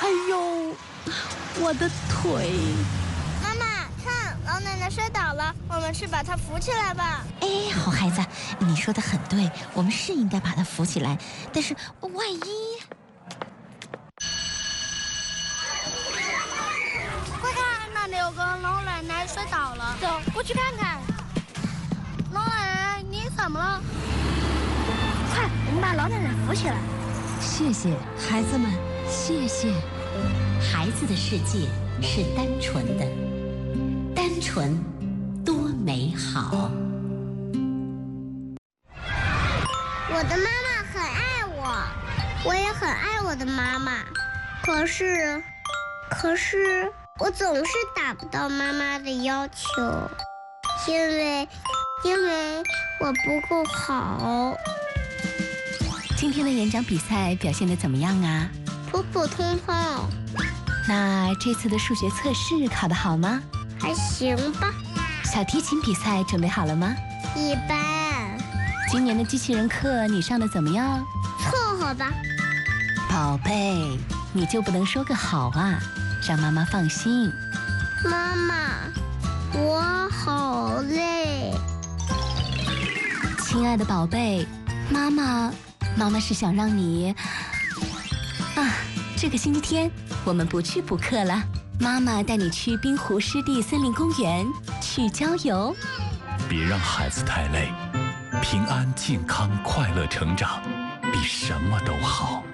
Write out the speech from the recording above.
哎呦，我的腿！ 妈妈，看，老奶奶摔倒了，我们去把她扶起来吧。 哎，好孩子，你说的很对，我们是应该把她扶起来，但是万一…… 快看，那里有个老奶奶摔倒了，走，过去看看。老奶奶，你怎么了？快，我们把老奶奶扶起来。 谢谢孩子们，谢谢。 孩子的世界是单纯的，单纯多美好。 我的妈妈很爱我，我也很爱我的妈妈。可是我总是达不到妈妈的要求，因为我不够好。 今天的演讲比赛表现得怎么样啊？ 普普通通， 那这次的数学测试考得好吗？ 还行吧。 小提琴比赛准备好了吗？ 一般。 今年的机器人课你上得怎么样？ 凑合吧。 宝贝，你就不能说个好啊，让妈妈放心。 妈妈，我好累。 亲爱的宝贝，妈妈是想让你这个星期天我们不去补课了，妈妈带你去滨湖湿地森林公园去郊游。 别让孩子太累，平安、健康、快乐成长，比什么都好。